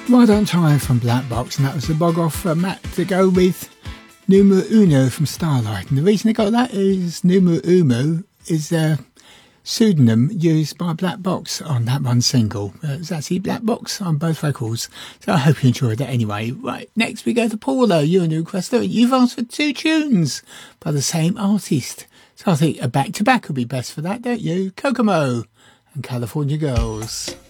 Well Done Time from Black Box, and that was the bog off for Matt to go with Numero Uno from Starlight. And the reason I got that is Numero Uno is a pseudonym used by Black Box on that one single. It's actually Black Box on both records. So I hope you enjoyed that anyway. Right, next we go to Paula. You're a new requester. You've asked for 2 tunes by the same artist. So I think a back-to-back would be best for that, don't you? Kokomo and California Girls.